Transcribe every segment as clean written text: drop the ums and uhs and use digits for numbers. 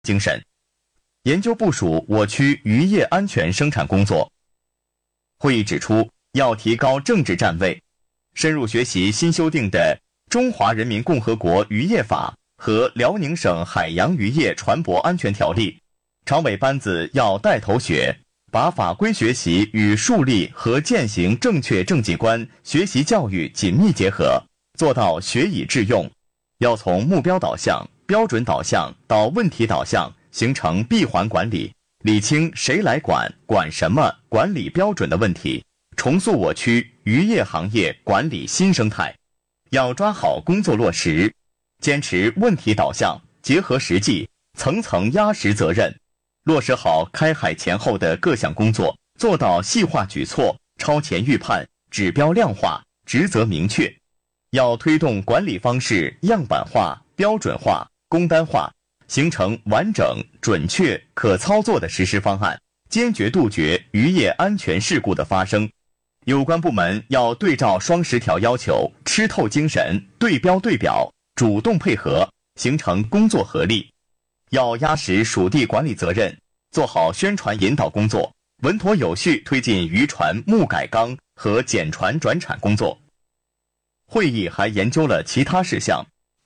精神，研究部署我区渔业安全生产工作。会议指出，要提高政治站位，深入学习新修订的《中华人民共和国渔业法》和《辽宁省海洋渔业船舶安全条例》，常委班子要带头学，把法规学习与树立和践行正确政绩观学习教育紧密结合，做到学以致用。要从目标导向、标准导向到问题导向，形成闭环管理，理清谁来管、管什么、管理标准的问题，重塑我区渔业行业管理新生态。要抓好工作落实，坚持问题导向，结合实际，层层压实责任，落实好开海前后的各项工作，做到细化举措、超前预判、指标量化、职责明确。要推动管理方式样板化、标准化、工单化，形成完整、准确、可操作的实施方案，坚决杜绝渔业安全事故的发生。有关部门要对照双十条要求，吃透精神，对标对表，主动配合，形成工作合力。要压实属地管理责任，做好宣传引导工作，稳妥有序推进渔船木改缸和减船转产工作。会议还研究了其他事项。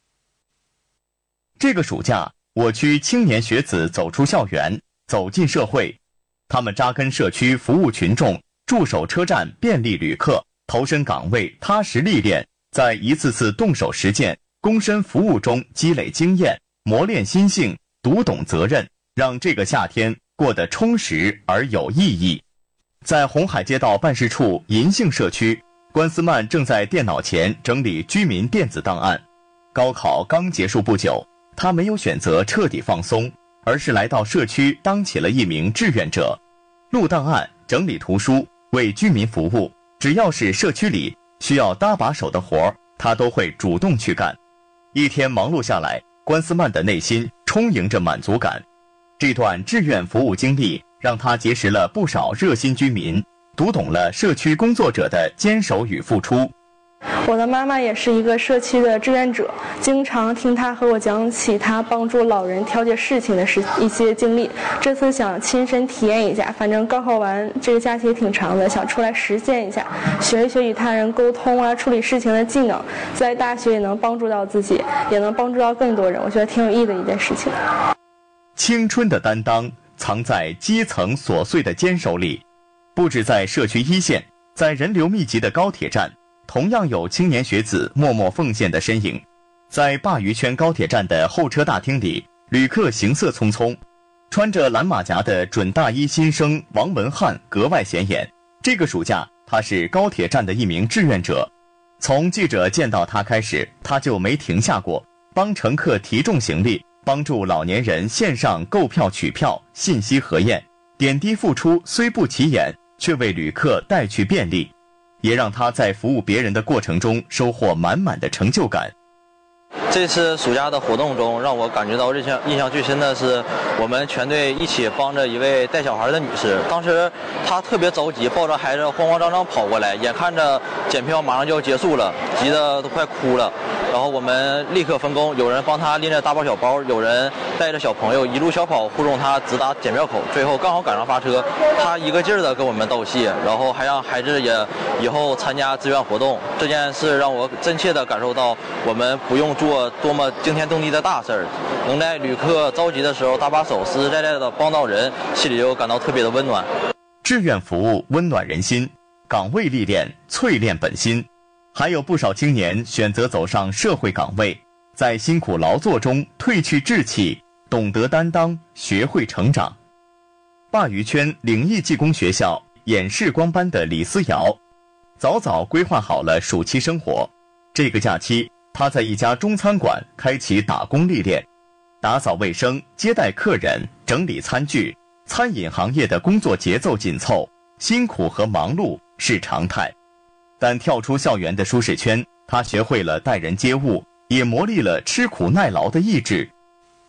这个暑假，我区青年学子走出校园，走进社会，他们扎根社区服务群众，驻守车站便利旅客，投身岗位踏实历练，在一次次动手实践、躬身服务中积累经验，磨练心性，读懂责任，让这个夏天过得充实而有意义。在红海街道办事处银杏社区，关思曼正在电脑前整理居民电子档案。高考刚结束不久，他没有选择彻底放松，而是来到社区当起了一名志愿者，录档案、整理图书，为居民服务。只要是社区里需要搭把手的活，他都会主动去干。一天忙碌下来，关思曼的内心充盈着满足感。这段志愿服务经历让他结识了不少热心居民，读懂了社区工作者的坚守与付出。 我的妈妈也是一个社区的志愿者，经常听她和我讲起她帮助老人调解事情的一些经历。这次想亲身体验一下，反正高考完这个假期也挺长的，想出来实践一下，学一学与他人沟通啊、处理事情的技能，在大学也能帮助到自己，也能帮助到更多人，我觉得挺有意义的一件事情。 青春的担当藏在基层琐碎的坚守里，不止在社区一线，在人流密集的高铁站，同样有青年学子默默奉献的身影。在鲅鱼圈高铁站的候车大厅里，旅客行色匆匆，穿着蓝马甲的准大一新生王文翰格外显眼。这个暑假，他是高铁站的一名志愿者。从记者见到他开始，他就没停下过，帮乘客提重行李，帮助老年人线上购票取票、信息核验，点滴付出虽不起眼，却为旅客带去便利，也让他在服务别人的过程中收获满满的成就感。 这次暑假的活动中，让我感觉到印象最深的是，我们全队一起帮着一位带小孩的女士。当时她特别着急，抱着孩子慌慌张张跑过来，眼看着检票马上就要结束了，急得都快哭了。然后我们立刻分工，有人帮她拎着大包小包，有人带着小朋友一路小跑护送她直达检票口。最后刚好赶上发车，她一个劲儿的跟我们道谢，然后还让孩子也以后参加志愿活动。这件事让我真切地感受到，我们不用做多么惊天动地的大事儿，能在旅客着急的时候搭把手，实实在在的帮到人，心里就感到特别的温暖。 志愿服务温暖人心，岗位历练淬炼本心。还有不少青年选择走上社会岗位，在辛苦劳作中褪去志气，懂得担当，学会成长。鲅鱼圈领艺技工学校演视光班的李思瑶，早早规划好了暑期生活。这个假期，他在一家中餐馆开启打工历练，打扫卫生、接待客人、整理餐具。餐饮行业的工作节奏紧凑，辛苦和忙碌是常态。但跳出校园的舒适圈，他学会了待人接物，也磨砺了吃苦耐劳的意志。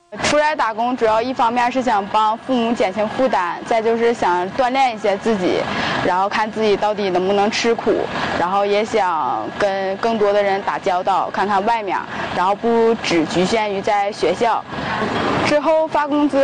出来打工主要一方面是想帮父母减轻负担，再就是想锻炼一些自己，然后看自己到底能不能吃苦，然后也想跟更多的人打交道，看看外面，然后不只局限于在学校。之后发工资